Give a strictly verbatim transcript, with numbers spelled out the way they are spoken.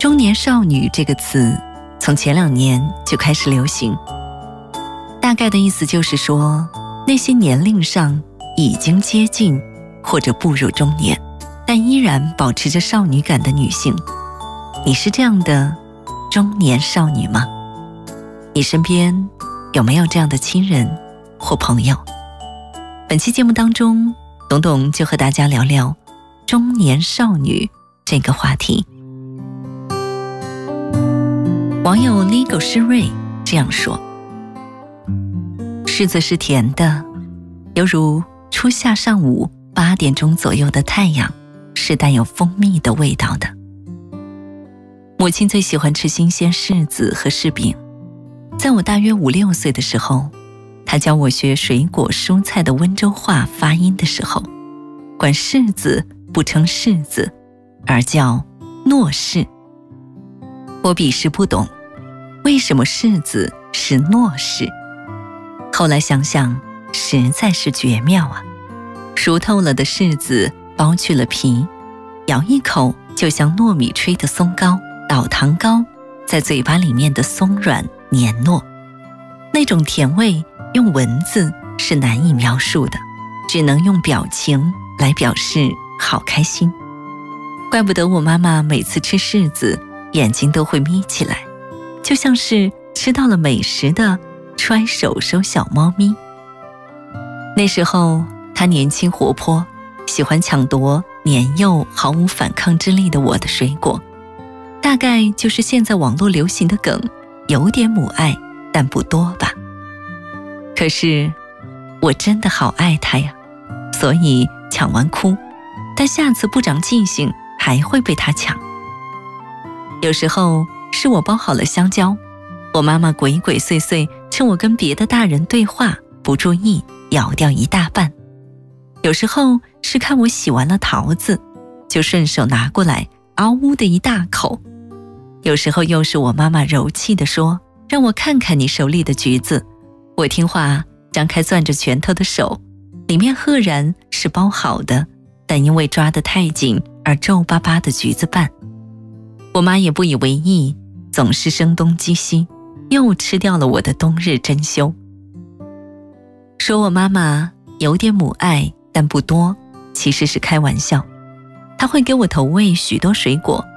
中年少女这个词从前两年就开始流行，大概的意思就是说，那些年龄上已经接近或者步入中年，但依然保持着少女感的女性。你是这样的中年少女吗？你身边有没有这样的亲人或朋友？本期节目当中，董董就和大家聊聊中年少女这个话题。网友 Ligo 诗瑞这样说：柿子是甜的，犹如初夏上午八点钟左右的太阳，是带有蜂蜜的味道的。母亲最喜欢吃新鲜柿子和柿饼，在我大约五六岁的时候，她教我学水果蔬菜的温州话发音的时候，管柿子不称柿子，而叫糯柿。我彼时不懂，为什么柿子是糯柿？后来想想，实在是绝妙啊！熟透了的柿子剥去了皮，咬一口就像糯米吹的松糕、倒糖糕在嘴巴里面的松软黏糯，那种甜味用文字是难以描述的，只能用表情来表示好开心。怪不得我妈妈每次吃柿子眼睛都会眯起来，就像是吃到了美食的揣手手小猫咪。那时候她年轻活泼，喜欢抢夺年幼毫无反抗之力的我的水果，大概就是现在网络流行的梗，有点母爱但不多吧。可是我真的好爱她呀，所以抢完哭，但下次不长记性还会被她抢。有时候是我剥好了香蕉，我妈妈鬼鬼祟祟趁我跟别的大人对话不注意咬掉一大半。有时候是看我洗完了桃子，就顺手拿过来嗷呜的一大口。有时候又是我妈妈柔气地说，让我看看你手里的橘子。我听话张开攥着拳头的手，里面赫然是包好的，但因为抓得太紧而皱巴巴的橘子瓣。我妈也不以为意，总是声东击西，又吃掉了我的冬日珍馐。说我妈妈有点母爱但不多，其实是开玩笑。她会给我投喂许多水果，